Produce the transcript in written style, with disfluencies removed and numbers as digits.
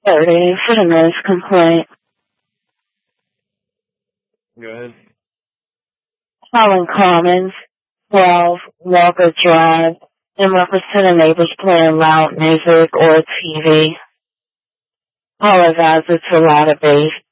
30 for the noise complaint. Go ahead. Holland Commons, 12 Walker Drive, in reference to the neighbors playing loud music or TV. Apologize, it's a lot of bass.